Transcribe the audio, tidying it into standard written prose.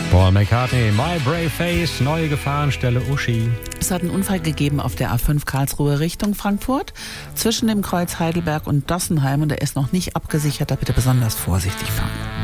Paul McCartney, My Brave Face, neue Gefahrenstelle Uschi. Es hat einen Unfall gegeben auf der A5 Karlsruhe Richtung Frankfurt zwischen dem Kreuz Heidelberg und Dossenheim und der ist noch nicht abgesichert, da bitte besonders vorsichtig fahren.